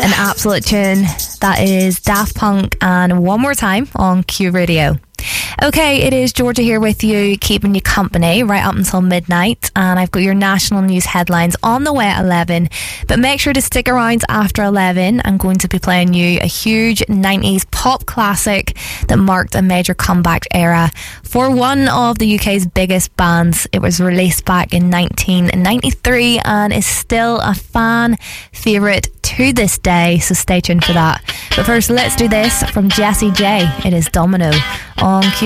An absolute tune. That is Daft Punk and One More Time on Q Radio. Okay, it is Georgia here with you, keeping you company right up until midnight, and I've got your national news headlines on the way at 11, but make sure to stick around after 11. I'm going to be playing you a huge 90s pop classic that marked a major comeback era for one of the UK's biggest bands. It was released back in 1993 and is still a fan favourite to this day, so stay tuned for that. But first, let's do this from Jessie J. It is Domino on Q.